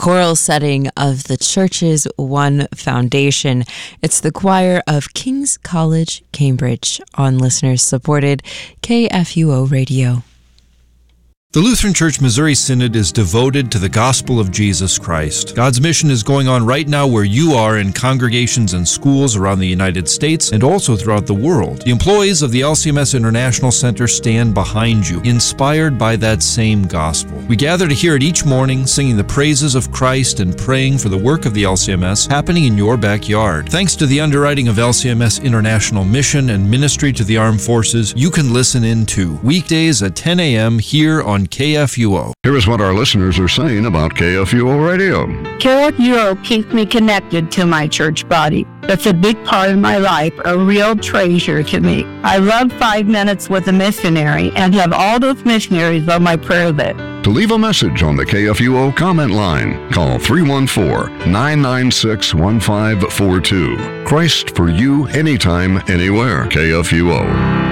choral setting of the church's One Foundation. It's the choir of King's College, Cambridge, on listeners-supported KFUO Radio. The Lutheran Church Missouri Synod is devoted to the gospel of Jesus Christ. God's mission is going on right now where you are in congregations and schools around the United States and also throughout the world. The employees of the LCMS International Center stand behind you, inspired by that same gospel. We gather to hear it each morning, singing the praises of Christ and praying for the work of the LCMS happening in your backyard. Thanks to the underwriting of LCMS International Mission and Ministry to the Armed Forces, you can listen in too, weekdays at 10 a.m. here on KFUO. Here is what our listeners are saying about KFUO Radio. KFUO keeps me connected to my church body. That's a big part of my life, a real treasure to me. I love 5 Minutes with a Missionary and have all those missionaries on my prayer list. To leave a message on the KFUO comment line, call 314-996-1542. Christ for you, anytime, anywhere. KFUO.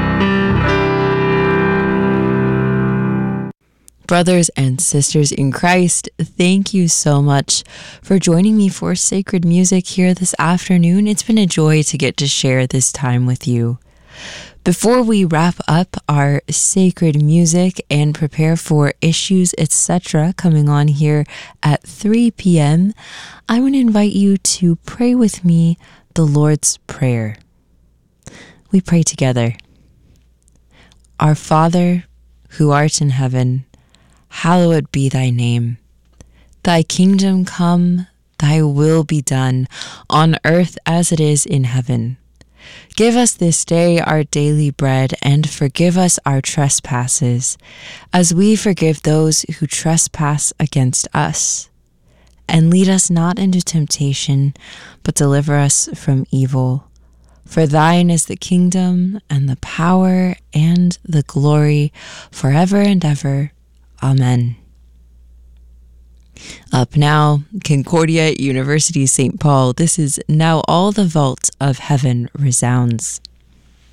Brothers and sisters in Christ, thank you so much for joining me for sacred music here this afternoon. It's been a joy to get to share this time with you. Before we wrap up our sacred music and prepare for Issues, etc. coming on here at 3 p.m., I want to invite you to pray with me the Lord's Prayer. We pray together. Our Father, who art in heaven, hallowed be thy name. Thy kingdom come, thy will be done, on earth as it is in heaven. Give us this day our daily bread, and forgive us our trespasses, as we forgive those who trespass against us. And lead us not into temptation, but deliver us from evil. For thine is the kingdom, and the power, and the glory, forever and ever. Amen. Up now, Concordia University St. Paul. This is Now All the Vault of Heaven Resounds.